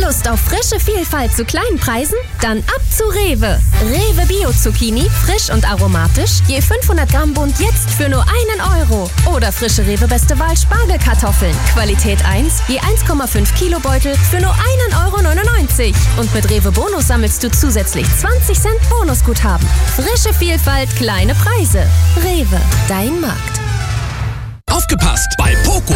Lust auf frische Vielfalt zu kleinen Preisen? Dann ab zu Rewe. Rewe Bio Zucchini, frisch und aromatisch, je 500 Gramm bunt jetzt für nur 1 Euro. Oder frische Rewe Beste Wahl Spargelkartoffeln, Qualität 1, je 1,5 Kilo Beutel für nur 1,99 Euro. Und mit Rewe Bonus sammelst du zusätzlich 20 Cent Bonusguthaben. Frische Vielfalt, kleine Preise. Rewe, dein Markt. Aufgepasst! Bei Poco